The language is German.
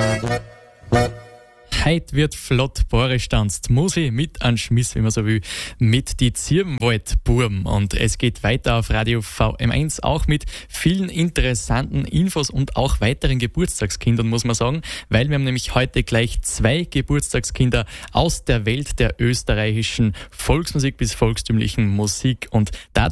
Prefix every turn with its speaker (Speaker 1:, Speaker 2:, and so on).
Speaker 1: Heute wird flott Bohre stanzt. Musi mit an Schmiss, wie man so will, mit die Zirbenwaldburm. Und es geht weiter auf Radio VM1, auch mit vielen interessanten Infos und auch weiteren Geburtstagskindern, muss man sagen, weil wir haben nämlich heute gleich 2 Geburtstagskinder aus der Welt der österreichischen Volksmusik bis volkstümlichen Musik. Und